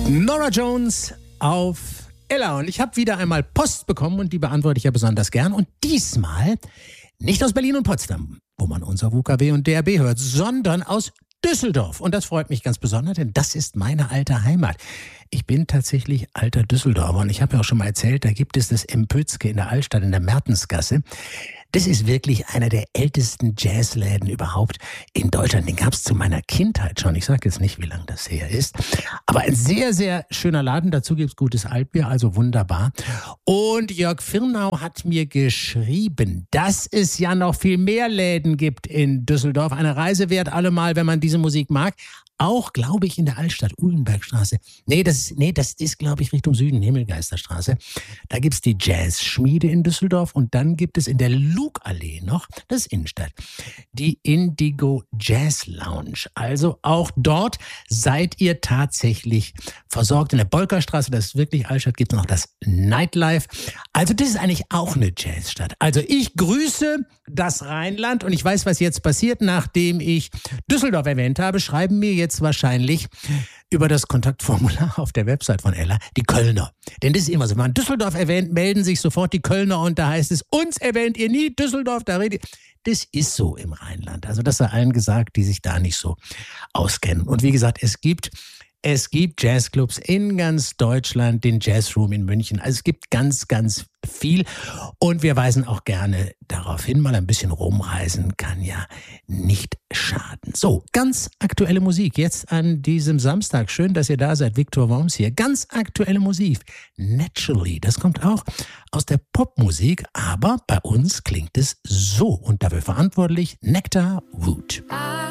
Norah Jones auf Ella. Und ich habe wieder einmal Post bekommen und die beantworte ich ja besonders gern. Und diesmal nicht aus Berlin und Potsdam, wo man unser WKW und DRB hört, sondern aus Düsseldorf. Und das freut mich ganz besonders, denn das ist meine alte Heimat. Ich bin tatsächlich alter Düsseldorfer und ich habe ja auch schon mal erzählt, da gibt es das Empötzke in der Altstadt in der Mertensgasse. Das ist wirklich einer der ältesten Jazzläden überhaupt in Deutschland. Den gab es zu meiner Kindheit schon. Ich sage jetzt nicht, wie lange das her ist. Aber ein sehr, sehr schöner Laden. Dazu gibt's gutes Altbier, also wunderbar. Und Jörg Firnau hat mir geschrieben, dass es ja noch viel mehr Läden gibt in Düsseldorf. Eine Reise wert allemal, wenn man diese Musik mag. Auch, glaube ich, in der Altstadt, Uhlenbergstraße. Nee, das ist, glaube ich, Richtung Süden, Himmelgeisterstraße. Da gibt's die Jazzschmiede in Düsseldorf und dann gibt es in der Lugallee noch, das ist Innenstadt, die Indigo Jazz Lounge. Also auch dort seid ihr tatsächlich versorgt. In der Bolkerstraße, das ist wirklich Altstadt, gibt es noch das Nightlife. Also das ist eigentlich auch eine Jazzstadt. Also ich grüße das Rheinland und ich weiß, was jetzt passiert, nachdem ich Düsseldorf erwähnt habe, schreiben mir jetzt wahrscheinlich über das Kontaktformular auf der Website von Ella die Kölner. Denn das ist immer so, wenn man Düsseldorf erwähnt, melden sich sofort die Kölner und da heißt es, uns erwähnt ihr nie, Düsseldorf, da redet ihr. Das ist so im Rheinland. Also das sei allen gesagt, die sich da nicht so auskennen. Und wie gesagt, es gibt Jazzclubs in ganz Deutschland, den Jazzroom in München. Also es gibt ganz, ganz viel. Und wir weisen auch gerne darauf hin, mal ein bisschen rumreisen kann ja nicht schaden. So, ganz aktuelle Musik jetzt an diesem Samstag. Schön, dass ihr da seid. Viktor Worms hier. Ganz aktuelle Musik. Naturally. Das kommt auch aus der Popmusik, aber bei uns klingt es so. Und dafür verantwortlich Nectar Wood.